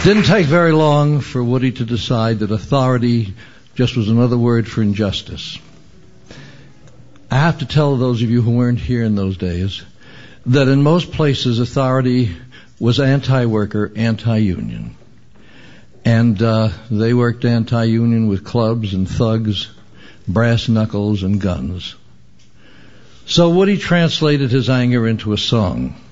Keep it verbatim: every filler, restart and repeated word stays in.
Didn't take very long for Woody to decide that authority just was another word for injustice. I have to tell those of you who weren't here in those days that in most places authority was anti-worker, anti-union. And uh, they worked anti-union with clubs and thugs, brass knuckles and guns. So Woody translated his anger into a song.